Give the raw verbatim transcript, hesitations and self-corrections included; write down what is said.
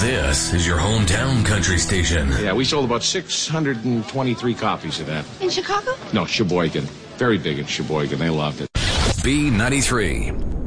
This is your hometown country station. Yeah, we sold about six hundred twenty-three copies of that. In Chicago? No, Sheboygan. Very big in Sheboygan. They loved it. B ninety-three.